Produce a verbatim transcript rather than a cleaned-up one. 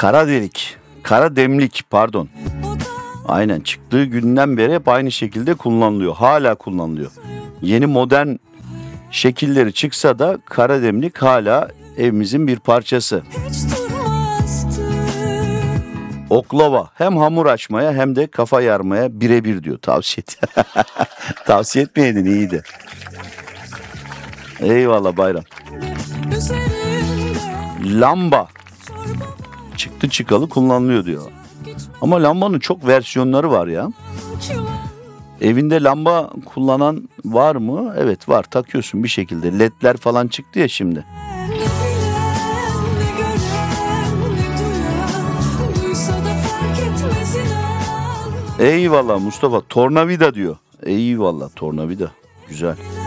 Kara delik. Kara demlik pardon. Aynen, çıktığı günden beri hep aynı şekilde kullanılıyor. Hala kullanılıyor. Yeni modern şekilleri çıksa da kara demlik hala evimizin bir parçası. Oklava hem hamur açmaya hem de kafa yarmaya birebir diyor. Tavsiye et. Tavsiye etmeyeydin, iyiydi. Eyvallah Bayram. Lamba. Çıktı çıkalı kullanılıyor diyor. Ama lambanın çok versiyonları var ya. Evinde lamba kullanan var mı? Evet var, takıyorsun bir şekilde. Ledler falan çıktı ya şimdi. Eyvallah Mustafa. Tornavida diyor. Eyvallah, tornavida. Güzel.